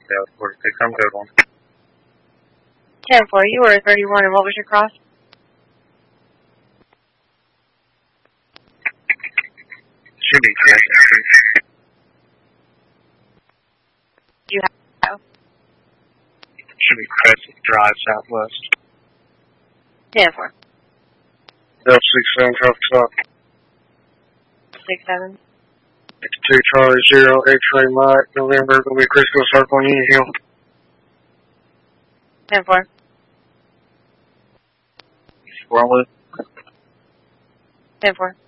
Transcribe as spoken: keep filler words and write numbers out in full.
Yeah, forty-six, I'm good one. ten four, you were thirty-one, and what was your cross? Should be Crescent. You have? Should be Crescent Drive Southwest. ten four. L six seven, traffic stop. six seven. It's two Charlie Zero, X-ray Mike, November, gonna be Crystal Circle, Union Hill. ten four. Wrong with? ten four.